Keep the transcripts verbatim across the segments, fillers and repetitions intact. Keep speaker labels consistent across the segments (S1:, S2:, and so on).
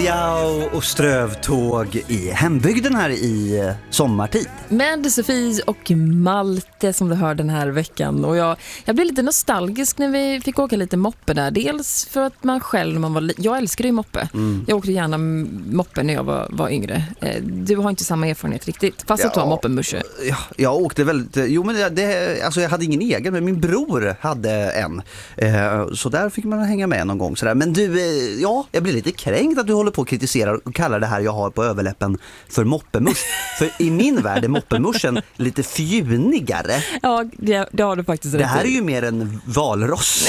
S1: Ciao och strövtåg i hembygden här i sommartid.
S2: Med Sofie och Malte som du hör den här veckan. Och jag, jag blev lite nostalgisk när vi fick åka lite moppe där. Dels för att man själv, man var, jag älskar ju moppe. Mm. Jag åkte gärna moppe när jag var, var yngre. Du har inte samma erfarenhet riktigt, fast ja, att du har moppemusche.
S1: Ja, jag åkte väldigt, jo men det, alltså jag hade ingen egen, men min bror hade en. Så där fick man hänga med någon gång. Sådär. Men du, ja, jag blir lite kränkt att du håller på att kritisera och kallar det här jag har på överläppen för moppemusch. För i min värld är moppemuschen lite fjunigare.
S2: Ja, det, det har du faktiskt rätt.
S1: Det här är ju mer en valross.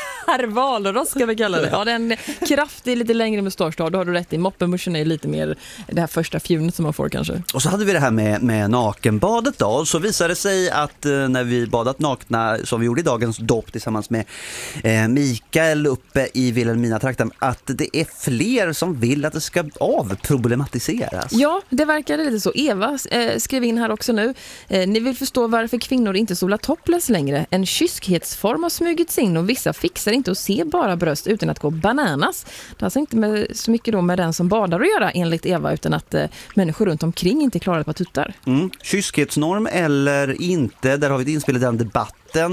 S2: Valross ska vi kalla det. Ja, den kraftig, lite längre mustasch då, då har du rätt i. Moppemuschen är lite mer det här första fjunet som man får kanske. Och
S1: så hade vi det här med, med nakenbadet då. Så visade det sig att eh, när vi badat nakna, som vi gjorde i dagens dopp tillsammans med eh, Mikael uppe i Vilhelmina-trakten, att det är fler som vill att det ska avproblematiseras.
S2: Ja, det verkar lite så. Eva eh, skrev in här också nu. Eh, ni vill förstå varför kvinnor inte solar topless längre. En kyskhetsform har smugits in och vissa fixar inte att se bara bröst utan att gå bananas. Det har alltså inte med, så mycket då med den som badar att göra enligt Eva, utan att eh, människor runt omkring inte klarar på tuttar.
S1: Mm. Kyskhetsnorm eller inte, där har vi ett inspel i den debatten.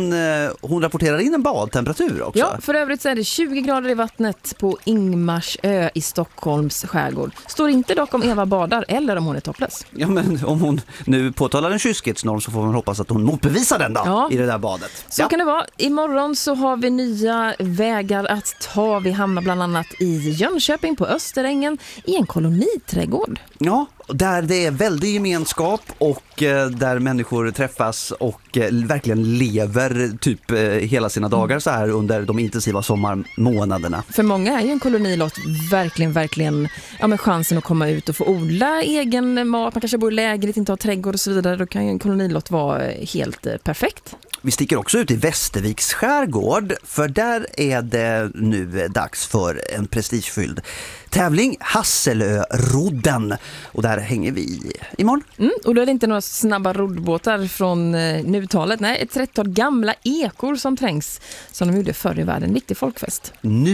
S1: Hon rapporterar in en badtemperatur också.
S2: Ja, för övrigt så är det tjugo grader i vattnet på Ingmarsö i Stockholms skärgård. Står inte dock om Eva badar eller om hon är topless.
S1: Ja, men om hon nu påtalar en kyskhetsnorm så får man hoppas att hon motbevisar den då, ja, i det där badet.
S2: Så ja, kan det vara. Imorgon så har vi nya vägar att ta. Vi hamnar bland annat i Jönköping på Österängen i en koloniträdgård.
S1: Ja, där det är väldigt gemenskap och eh, där människor träffas och eh, verkligen lever typ eh, hela sina dagar så här under de intensiva sommarmånaderna.
S2: För många är ju en kolonilott verkligen, verkligen ja, med chansen att komma ut och få odla egen mat. Man kanske bor i lägenhet, inte har trädgård och så vidare. Då kan ju en kolonilott vara helt eh, perfekt.
S1: Vi sticker också ut i Västerviks skärgård, för där är det nu dags för en prestigefylld tävling, Hasselö-rodden. Och där hänger vi imorgon.
S2: Mm, och då är det inte några snabba roddbåtar från eh, nutalet. Nej, ett trettiotal gamla ekor som trängs som de gjorde förr i världen. Viktig folkfest.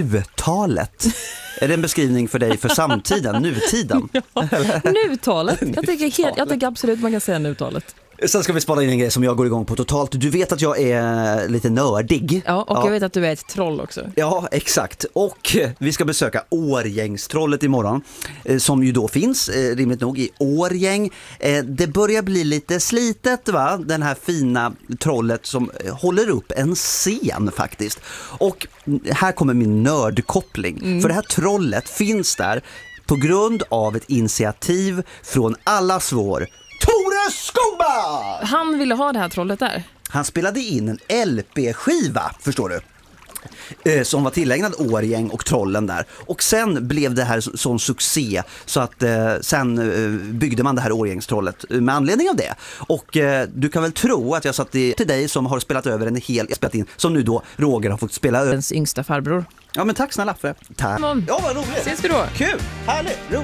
S1: Nutalet. Är det en beskrivning för dig för samtiden, nutiden?
S2: Ja, nutalet. Jag tycker, helt, jag tycker absolut man kan säga nutalet.
S1: Sen ska vi spara in en grej som jag går igång på totalt. Du vet att jag är lite nördig.
S2: Ja, och ja, jag vet att du är ett troll också.
S1: Ja, exakt. Och vi ska besöka Årgängstrollet imorgon, som ju då finns, rimligt nog, i Årgäng. Det börjar bli lite slitet, va? Den här fina trollet som håller upp en scen faktiskt. Och här kommer min nördkoppling. Mm. För det här trollet finns där på grund av ett initiativ från allas vår Tore Skogman!
S2: Han ville ha det här trollet där.
S1: Han spelade in en L P-skiva, förstår du, eh, som var tillägnad Årgäng och trollen där. Och sen blev det här så, sån succé så att eh, sen eh, byggde man det här Årgängstrollet med anledning av det. Och eh, du kan väl tro att jag satt i, till dig som har spelat över en hel spelat in, som nu då Roger har fått spela över.
S2: Ens yngsta farbror.
S1: Ja, men tack snälla för det. Tack.
S2: Ja,
S1: vad roligt.
S2: Ses vi då.
S1: Kul, härligt, roligt.